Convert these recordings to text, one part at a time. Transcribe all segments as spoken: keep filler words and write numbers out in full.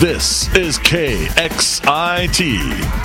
This is K X I T,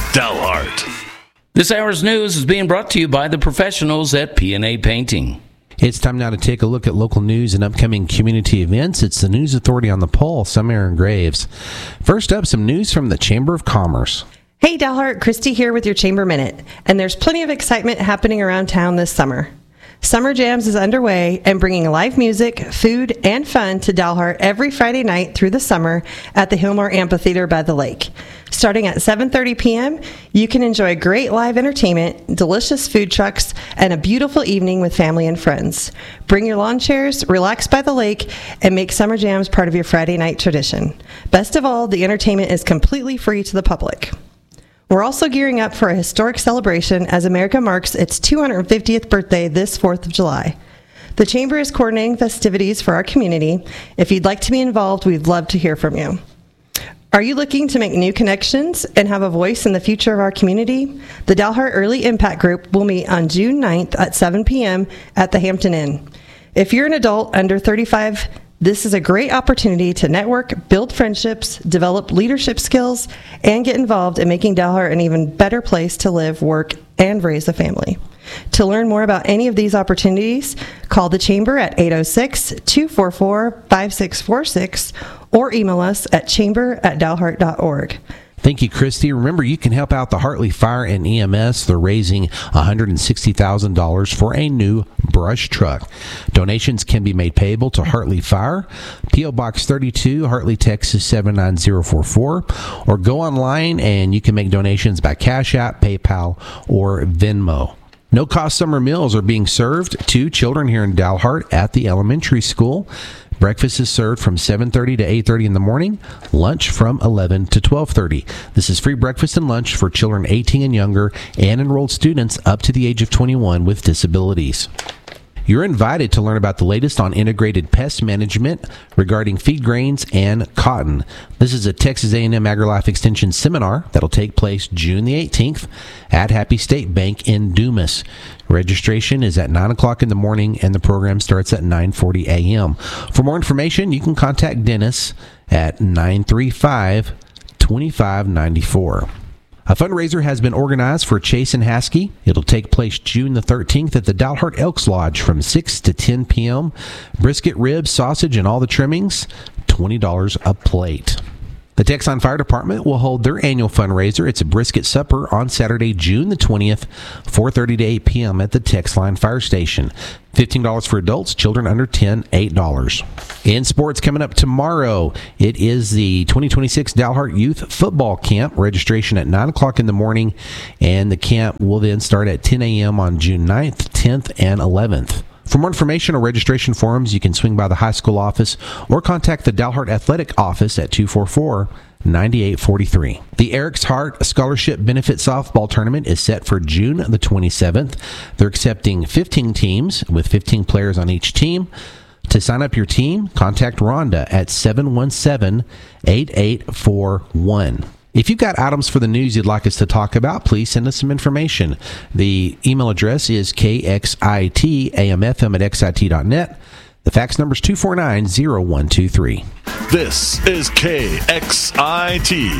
Dalhart. This hour's news is being brought to you by the professionals at P and A Painting. It's time now to take a look at local news and upcoming community events. It's the News Authority on the Pulse. I'm Aaron Graves. First up, some news from the Chamber of Commerce. Hey, Dalhart, Christy here with your Chamber Minute, and there's plenty of excitement happening around town this summer. Summer Jams is underway and bringing live music, food, and fun to Dalhart every Friday night through the summer at the Hillmore Amphitheater by the lake. Starting at seven thirty p.m., you can enjoy great live entertainment, delicious food trucks, and a beautiful evening with family and friends. Bring your lawn chairs, relax by the lake, and make Summer Jams part of your Friday night tradition. Best of all, the entertainment is completely free to the public. We're also gearing up for a historic celebration as America marks its two hundred fiftieth birthday this fourth of July. The Chamber is coordinating festivities for our community. If you'd like to be involved, we'd love to hear from you. Are you looking to make new connections and have a voice in the future of our community? The Dalhart Early Impact Group will meet on June ninth at seven p.m. at the Hampton Inn. If you're an adult under thirty-five, this is a great opportunity to network, build friendships, develop leadership skills, and get involved in making Dalhart an even better place to live, work, and raise a family. To learn more about any of these opportunities, call the Chamber at eight oh six, two four four, five six four six or email us at chamber at dalhart dot org. Thank you, Christy. Remember, you can help out the Hartley Fire and E M S. They're raising one hundred sixty thousand dollars for a new brush truck. Donations can be made payable to Hartley Fire, P O. Box thirty-two, Hartley, Texas seven nine zero four four, or go online and you can make donations by Cash App, PayPal, or Venmo. No-cost summer meals are being served to children here in Dalhart at the elementary school. Breakfast is served from seven thirty to eight thirty in the morning, lunch from eleven to twelve thirty. This is free breakfast and lunch for children eighteen and younger and enrolled students up to the age of twenty-one with disabilities. You're invited to learn about the latest on integrated pest management regarding feed grains and cotton. This is a Texas A and M AgriLife Extension seminar that'll take place June the eighteenth at Happy State Bank in Dumas. Registration is at nine o'clock in the morning and the program starts at nine forty a.m. For more information, you can contact Dennis at nine three five, two five nine four. A fundraiser has been organized for Chase and Haskey. It'll take place June the thirteenth at the Dalhart Elks Lodge from six to ten p.m. Brisket, ribs, sausage, and all the trimmings, twenty dollars a plate. The Texon Fire Department will hold their annual fundraiser. It's a brisket supper on Saturday, June the twentieth, four thirty to eight p.m. at the Texline Fire Station. fifteen dollars for adults, children under ten, eight dollars. In sports coming up tomorrow, it is the twenty twenty-six Dalhart Youth Football Camp. Registration at nine o'clock in the morning, and the camp will then start at ten a.m. on June ninth, tenth, and eleventh. For more information or registration forms, you can swing by the high school office or contact the Dalhart Athletic Office at two four four, nine eight four three. The Eric's Hart Scholarship Benefit Softball Tournament is set for June the twenty-seventh. They're accepting fifteen teams with fifteen players on each team. To sign up your team, contact Rhonda at seven one seven, eight eight four one. If you've got items for the news you'd like us to talk about, please send us some information. The email address is k x i t a m f m at x i t dot net. The fax number is two four nine, zero one two three. This is K X I T,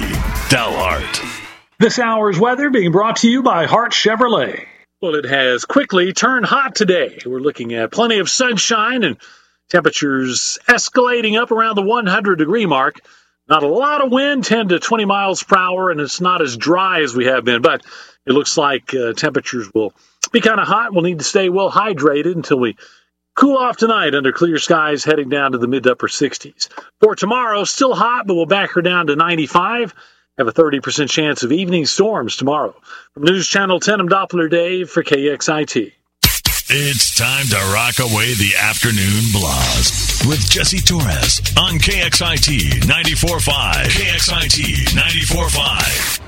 Dalhart. This hour's weather being brought to you by Hart Chevrolet. Well, it has quickly turned hot today. We're looking at plenty of sunshine and temperatures escalating up around the one hundred degree mark. Not a lot of wind, ten to twenty miles per hour, and it's not as dry as we have been, but it looks like uh, temperatures will be kind of hot. We'll need to stay well hydrated until we cool off tonight under clear skies, heading down to the mid to upper sixties. For tomorrow, still hot, but we'll back her down to ninety-five. Have a thirty percent chance of evening storms tomorrow. From News Channel ten, I'm Doppler Dave for K X I T. It's time to rock away the afternoon blast with Jesse Torres on K X I T ninety-four point five. K X I T ninety-four point five.